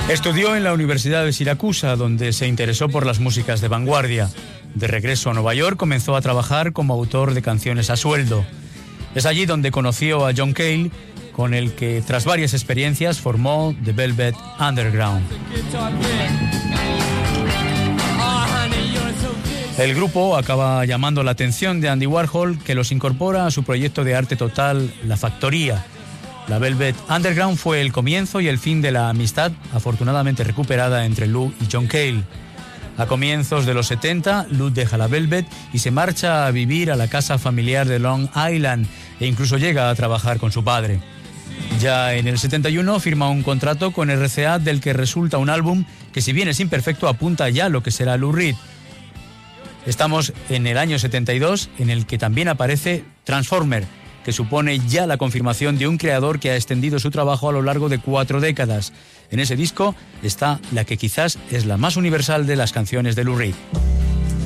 Estudió en la Universidad de Siracusa, donde se interesó por las músicas de vanguardia. De regreso a Nueva York, comenzó a trabajar como autor de canciones a sueldo. Es allí donde conoció a John Cale, con el que, tras varias experiencias, formó The Velvet Underground. El grupo acaba llamando la atención de Andy Warhol, que los incorpora a su proyecto de arte total, La Factoría. La Velvet Underground fue el comienzo y el fin de la amistad, afortunadamente recuperada entre Lou y John Cale. A comienzos de los 70, Lou deja la Velvet y se marcha a vivir a la casa familiar de Long Island e incluso llega a trabajar con su padre. Ya en el 71 firma un contrato con RCA, del que resulta un álbum que, si bien es imperfecto, apunta ya a lo que será Lou Reed. Estamos en el año 72, en el que también aparece Transformer, que supone ya la confirmación de un creador que ha extendido su trabajo a lo largo de 4 décadas. En ese disco está la que quizás es la más universal de las canciones de Lou Reed.